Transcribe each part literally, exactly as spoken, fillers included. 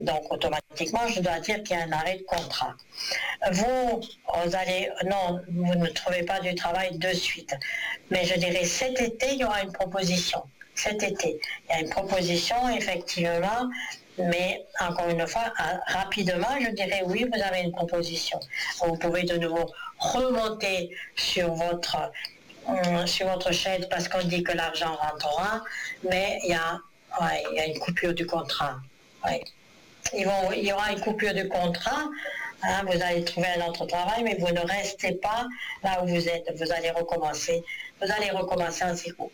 Donc automatiquement, je dois dire qu'il y a un arrêt de contrat. Vous, vous allez, non, vous ne trouvez pas du travail de suite. Mais je dirais cet été, il y aura une proposition. Cet été, il y a une proposition, effectivement, mais encore une fois, rapidement, je dirais oui, vous avez une proposition. Vous pouvez de nouveau remonter sur votre, euh, sur votre chaise parce qu'on dit que l'argent rentrera, mais il y a, ouais, il y a une coupure du contrat. Ouais. Ils vont, il y aura une coupure du contrat, hein, vous allez trouver un autre travail, mais vous ne restez pas là où vous êtes, vous allez recommencer, vous allez recommencer à zéro.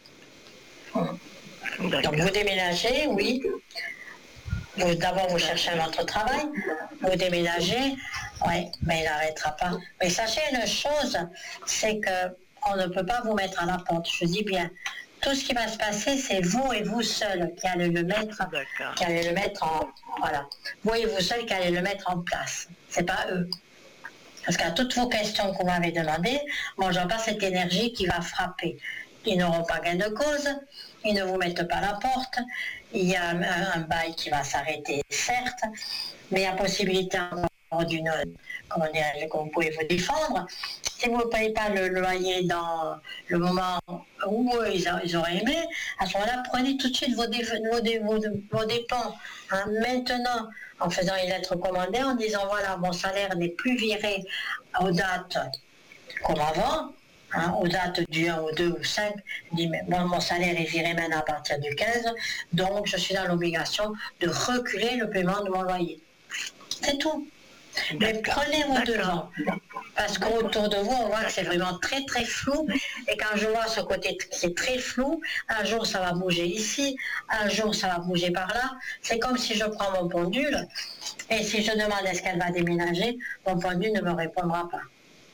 Donc vous déménagez, oui. Vous, d'abord vous cherchez un autre travail, vous déménagez, oui, mais il n'arrêtera pas. Mais sachez une chose, c'est qu'on ne peut pas vous mettre à la porte, je dis bien. Tout ce qui va se passer, c'est vous et vous seul qui allez le mettre, qui allez le mettre en, voilà. Vous et vous seul qui allez le mettre en place. C'est pas eux. Parce qu'à toutes vos questions que vous m'avez demandées, moi j'en pas cette énergie qui va frapper. Ils n'auront pas gain de cause, ils ne vous mettent pas à la porte, il y a un, un bail qui va s'arrêter, certes, mais il y a possibilité encore d'une, comment dire, que vous pouvez vous défendre. Si vous ne payez pas le loyer dans le moment où ils, ils auraient aimé, à ce moment-là, prenez tout de suite vos, dé, vos, dé, vos, vos dépens. Hein. Maintenant, en faisant une lettre commandée, en disant voilà, mon salaire n'est plus viré aux dates comme avant, hein, aux dates du un, au deux ou cinq, dit mais moi mon salaire est viré maintenant à partir du quinze, donc je suis dans l'obligation de reculer le paiement de mon loyer. C'est tout. Mais prenez vos devants, parce qu'autour de vous, on voit que c'est vraiment très très flou, et quand je vois ce côté qui est très flou, un jour ça va bouger ici, un jour ça va bouger par là, c'est comme si je prends mon pendule, et si je demande est-ce qu'elle va déménager, mon pendule ne me répondra pas.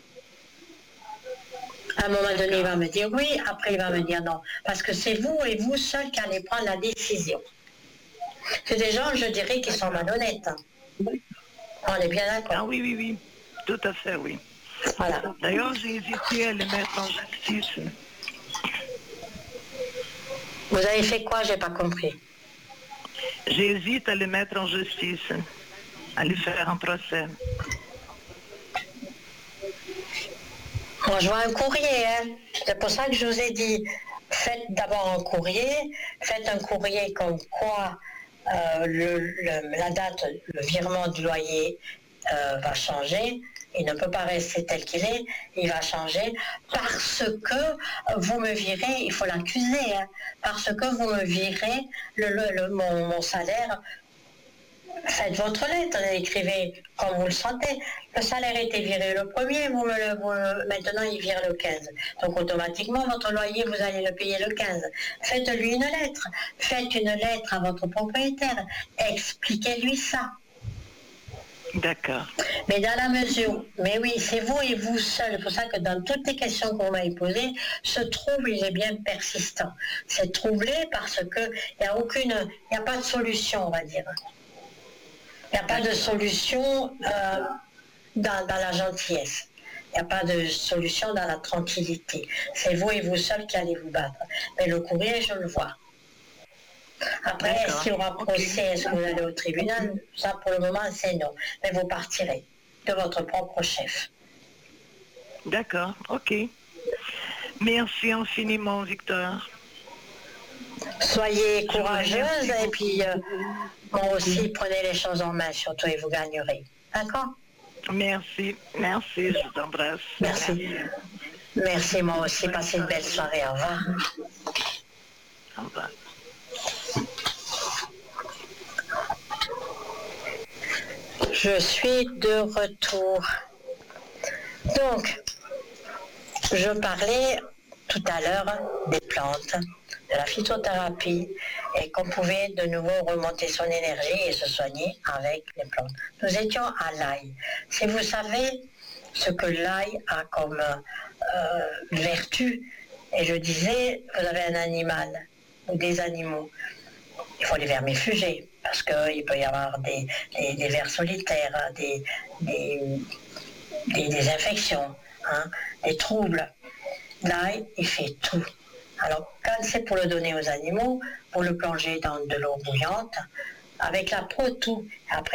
À un moment donné, il va me dire oui, après il va me dire non, parce que c'est vous et vous seul qui allez prendre la décision. C'est des gens, je dirais, qui sont malhonnêtes. On est bien d'accord. Ah oui, oui, oui, tout à fait, oui. Voilà. D'ailleurs, j'ai hésité à le mettre en justice. Vous avez fait quoi? J'ai pas compris. J'hésite à le mettre en justice, à lui faire un procès. Moi, je vois un courrier, hein. C'est pour ça que je vous ai dit, faites d'abord un courrier, faites un courrier comme quoi euh, le, le, la date, le virement du loyer euh, va changer. Il ne peut pas rester tel qu'il est, il va changer parce que vous me virez, il faut l'accuser, hein, parce que vous me virez le, le, le, mon, mon salaire. Faites votre lettre, écrivez comme vous le sentez. Le salaire était viré le premier, vous me le, vous, maintenant il vire le quinze. Donc automatiquement, votre loyer, vous allez le payer le quinze. Faites-lui une lettre. Faites une lettre à votre propriétaire. Expliquez-lui ça. D'accord. Mais dans la mesure, mais oui, c'est vous et vous seul. C'est pour ça que dans toutes les questions qu'on m'avait posées, ce trouble, il est bien persistant. C'est troublé parce qu'il n'y a aucune, il n'y a pas de solution, on va dire. Il n'y a pas de solution euh, dans, dans la gentillesse. Il n'y a pas de solution dans la tranquillité. C'est vous et vous seul qui allez vous battre. Mais le courrier, je le vois. Après, est-ce qu'il y aura procès, okay. Est-ce que vous allez au tribunal? Ça, pour le moment, c'est non. Mais vous partirez de votre propre chef. D'accord, ok. Merci infiniment, Victor. Soyez courageuse et puis euh, moi aussi, prenez les choses en main surtout et vous gagnerez. D'accord? Merci, merci, je t'embrasse. Merci. Merci, moi aussi. Passez une belle soirée. Au revoir. Au revoir. Je suis de retour. Donc, je parlais tout à l'heure des plantes, de la phytothérapie, et qu'on pouvait de nouveau remonter son énergie et se soigner avec les plantes. Nous étions à l'ail. Si vous savez ce que l'ail a comme euh, vertu, et je disais, vous avez un animal ou des animaux, il faut les vermifuger, parce qu'il peut y avoir des, des, des vers solitaires, des, des, des, des infections, hein, des troubles. L'ail, il fait tout. Alors, quand c'est pour le donner aux animaux, pour le plonger dans de l'eau bouillante, avec la peau, tout. Après,